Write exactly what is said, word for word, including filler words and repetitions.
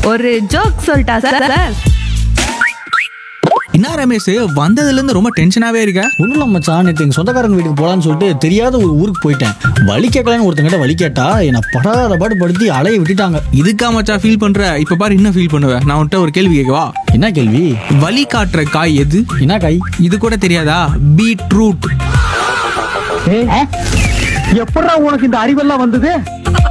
ஒரு ஜோக் சொல்லிட்டா sir sir. என்ன ரமேஷ், வந்ததுல இருந்து ரொம்ப டென்ஷனாவே இருக்க? ஒன்றும் இல்லை மச்சான், நேற்று எங்கள் சொந்தக்காரங்க வீட்டுக்கு போகலான்னு சொல்லிட்டு தெரியாத ஒரு ஊருக்கு போயிட்டேன். வழி கேட்கலான்னு ஒருத்தங்கிட்ட வழி கேட்டா என்னை படாத பாடு படுத்தி அலைய விட்டுட்டாங்க. இதுக்கா மச்சா ஃபீல் பண்ற? இப்ப பாரு என்ன ஃபீல் பண்ணுவ. நான் உன்கிட்ட ஒரு கேள்வி கேட்கவா? என்ன கேள்வி? வழி காட்டுற காய் எது? என்ன காய்? இது கூட தெரியாதா? பீட்ரூட். எப்படா உனக்கு இந்த அறிவெல்லாம் வந்தது?